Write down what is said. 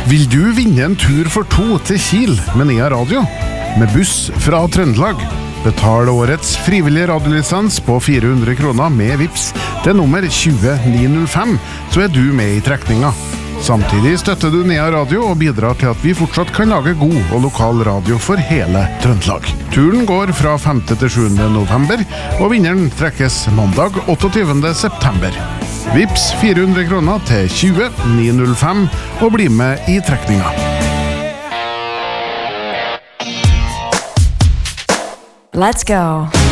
Vil du vinne en tur for 2 til Kiel med Nea Radio? Med buss fra Trøndelag. Betal årets frivillige radiolisens på 400 kroner med Vips til nummer 20905, så du med i trekninga. Samtidig støtter du Nea Radio og bidrar til at vi fortsatt kan lage god og lokal radio for hele Trøndelag. Turen går fra 5. til 7. november, og vinneren trekkes mandag 28. september. Vips 400 kroner til 20905 og bli med i trekninga. Let's go.